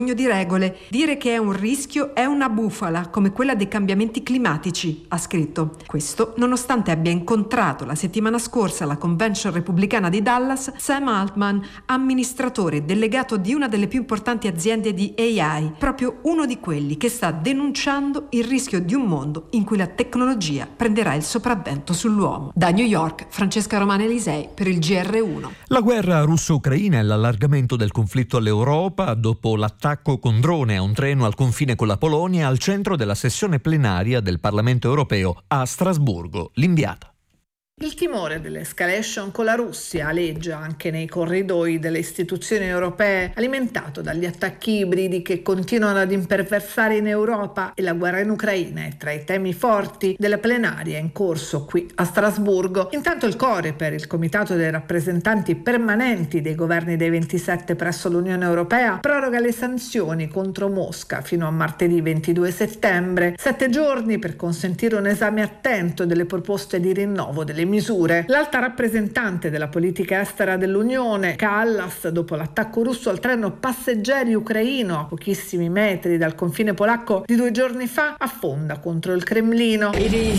di regole. Dire che è un rischio è una bufala, come quella dei cambiamenti climatici, ha scritto. Questo nonostante abbia incontrato la settimana scorsa alla convention repubblicana di Dallas Sam Altman, amministratore e delegato di una delle più importanti aziende di AI, proprio uno di quelli che sta denunciando il rischio di un mondo in cui la tecnologia prenderà il sopravvento sull'uomo. Da New York, Francesca Romana Elisei per il GR1. La guerra russo-ucraina e l'allargamento del conflitto all'Europa dopo l'attacco con drone a un treno al confine con la Polonia al centro della sessione plenaria del Parlamento europeo a Strasburgo. L'inviata. Il timore dell'escalation con la Russia aleggia anche nei corridoi delle istituzioni europee, alimentato dagli attacchi ibridi che continuano ad imperversare in Europa, e la guerra in Ucraina è tra i temi forti della plenaria in corso qui a Strasburgo. Intanto il Coreper, il comitato dei rappresentanti permanenti dei governi dei 27 presso l'Unione Europea, proroga le sanzioni contro Mosca fino a martedì 22 settembre, 7 giorni per consentire un esame attento delle proposte di rinnovo delle misure. L'alta rappresentante della politica estera dell'Unione, Kallas, dopo l'attacco russo al treno passeggeri ucraino a pochissimi metri dal confine polacco di 2 giorni fa, affonda contro il Cremlino.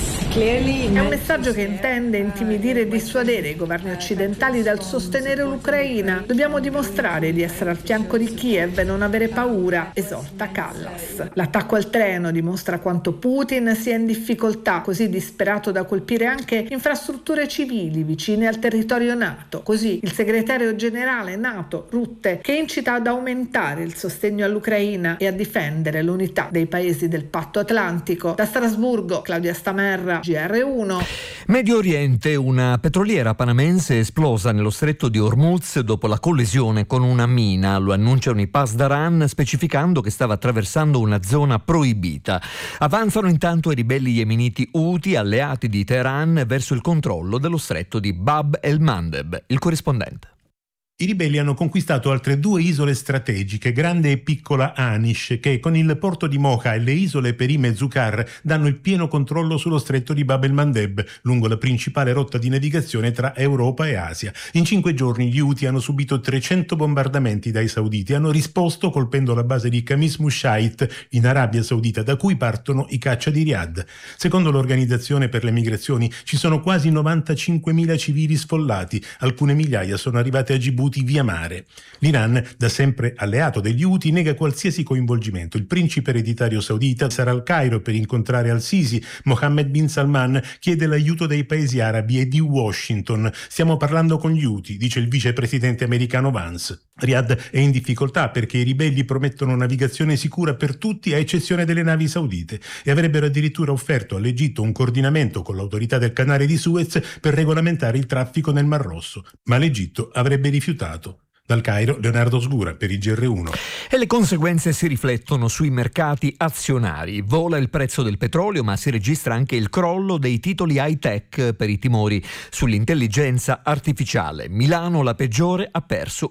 È un messaggio che intende intimidire e dissuadere i governi occidentali dal sostenere l'Ucraina. Dobbiamo dimostrare di essere al fianco di Kiev e non avere paura, esorta Kallas. L'attacco al treno dimostra quanto Putin sia in difficoltà, così disperato da colpire anche infrastrutture civili vicine al territorio NATO. Così il segretario generale NATO Rutte, che incita ad aumentare il sostegno all'Ucraina e a difendere l'unità dei paesi del Patto Atlantico. Da Strasburgo, Claudia Stamerra, GR1. Medio Oriente, una petroliera panamense è esplosa nello stretto di Hormuz dopo la collisione con una mina. Lo annunciano i Pasdaran, specificando che stava attraversando una zona proibita. Avanzano intanto i ribelli yemeniti Houthi, alleati di Teheran, verso il controllo dello stretto di Bab el-Mandeb. Il corrispondente. I ribelli hanno conquistato altre 2 isole strategiche, Grande e Piccola Anish, che con il porto di Mocha e le isole Perim e Zukar danno il pieno controllo sullo stretto di Bab el-Mandeb, lungo la principale rotta di navigazione tra Europa e Asia. In 5 giorni gli Houthi hanno subito 300 bombardamenti dai sauditi, hanno risposto colpendo la base di Khamis Mushait in Arabia Saudita, da cui partono i caccia di Riyadh. Secondo l'Organizzazione per le Migrazioni ci sono quasi 95.000 civili sfollati, alcune migliaia sono arrivate a Djibouti via mare. L'Iran, da sempre alleato degli Houthi, nega qualsiasi coinvolgimento. Il principe ereditario saudita sarà al Cairo per incontrare al-Sisi. Mohammed bin Salman chiede l'aiuto dei paesi arabi e di Washington. Stiamo parlando con gli Houthi, dice il vicepresidente americano Vance. Riyadh è in difficoltà perché i ribelli promettono navigazione sicura per tutti a eccezione delle navi saudite e avrebbero addirittura offerto all'Egitto un coordinamento con l'autorità del canale di Suez per regolamentare il traffico nel Mar Rosso, ma l'Egitto avrebbe rifiutato. Dal Cairo, Leonardo Sgura per il GR1. E le conseguenze si riflettono sui mercati azionari. Vola il prezzo del petrolio, ma si registra anche il crollo dei titoli high-tech per i timori sull'intelligenza artificiale. Milano, la peggiore, ha perso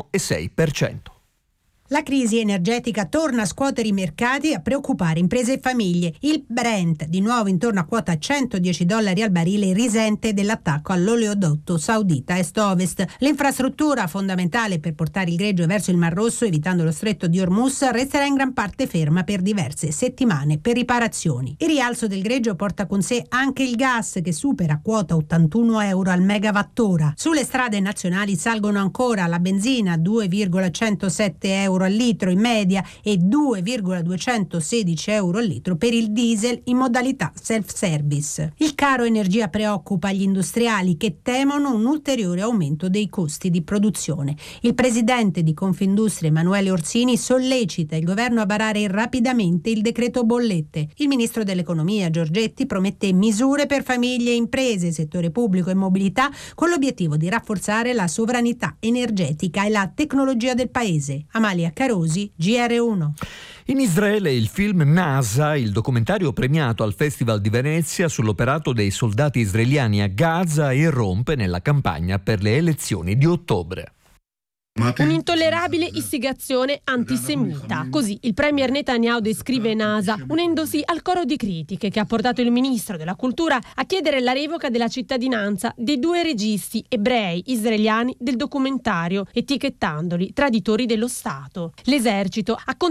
l'1,6%. La crisi energetica torna a scuotere i mercati e a preoccupare imprese e famiglie. Il Brent, di nuovo intorno a quota $110 al barile, risente dell'attacco all'oleodotto saudita est-ovest. L'infrastruttura fondamentale per portare il greggio verso il Mar Rosso, evitando lo stretto di Hormuz, resterà in gran parte ferma per diverse settimane per riparazioni. Il rialzo del greggio porta con sé anche il gas, che supera quota €81 al megawattora. Sulle strade nazionali salgono ancora la benzina, €2,107 al litro in media, e €2,216 al litro per il diesel in modalità self-service. Il caro energia preoccupa gli industriali, che temono un ulteriore aumento dei costi di produzione. Il presidente di Confindustria, Emanuele Orsini, sollecita il governo a varare rapidamente il decreto bollette. Il ministro dell'economia, Giorgetti, promette misure per famiglie e imprese, settore pubblico e mobilità, con l'obiettivo di rafforzare la sovranità energetica e la tecnologia del paese. Amalia Carosi, GR1. In Israele il film NASA, il documentario premiato al Festival di Venezia sull'operato dei soldati israeliani a Gaza, irrompe nella campagna per le elezioni di ottobre. Un'intollerabile istigazione antisemita. Così il premier Netanyahu descrive NASA, unendosi al coro di critiche che ha portato il ministro della cultura a chiedere la revoca della cittadinanza dei 2 registi ebrei israeliani del documentario, etichettandoli traditori dello Stato. L'esercito ha